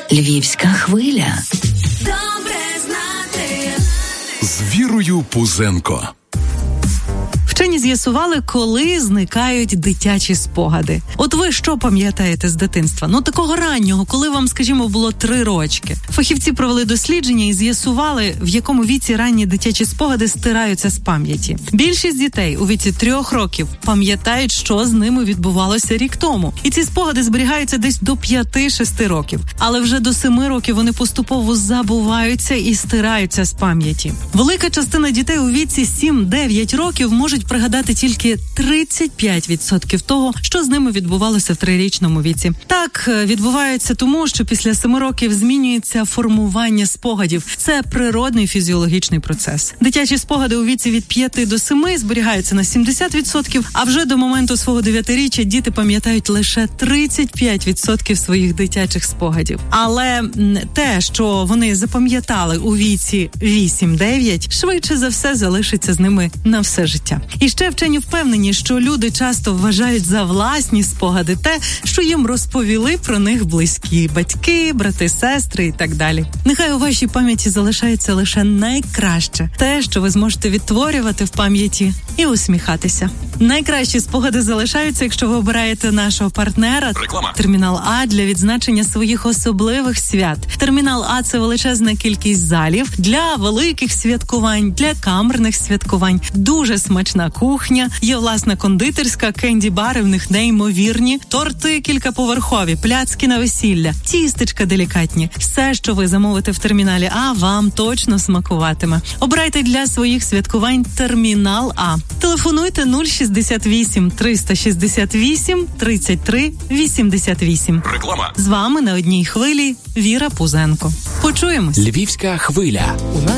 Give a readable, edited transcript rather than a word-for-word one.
Львівська хвиля. Добре знати. З Вірою Пузенко. Вчені з'ясували, коли зникають дитячі спогади. От ви що пам'ятаєте з дитинства? Такого раннього, коли вам, скажімо, було 3 рочки. Фахівці провели дослідження і з'ясували, в якому віці ранні дитячі спогади стираються з пам'яті. Більшість дітей у віці 3 років пам'ятають, що з ними відбувалося рік тому. І ці спогади зберігаються десь до 5-6 років. Але вже до 7 років вони поступово забуваються і стираються з пам'яті. Велика частина дітей у віці 7-9 років можуть пригадати тільки 35% того, що з ними відбувалося в 3-річному віці. Так відбувається тому, що після 7 років змінюється формування спогадів. Це природний фізіологічний процес. Дитячі спогади у віці від 5 до 7 зберігаються на 70%, а вже до моменту свого 9-річчя діти пам'ятають лише 35% своїх дитячих спогадів. Але те, що вони запам'ятали у віці 8-9, швидше за все залишиться з ними на все життя. І ще вчені впевнені, що люди часто вважають за власні спогади те, що їм розповіли про них близькі батьки, брати, сестри і так далі. Нехай у вашій пам'яті залишається лише найкраще. Те, що ви зможете відтворювати в пам'яті і усміхатися. Найкращі спогади залишаються, якщо ви обираєте нашого партнера. Реклама. Термінал А для відзначення своїх особливих свят. Термінал А – це величезна кількість залів для великих святкувань, для камерних святкувань. Дуже смачна кухня, є власна кондитерська, кенді-бари в них неймовірні, торти кількаповерхові, пляцки на весілля, тістечка делікатні. Все, що ви замовите в терміналі А, вам точно смакуватиме. Обирайте для своїх святкувань термінал А. Телефонуйте 068 368 33 88. Реклама. З вами на одній хвилі Віра Пузенко. Почуємось. Львівська хвиля.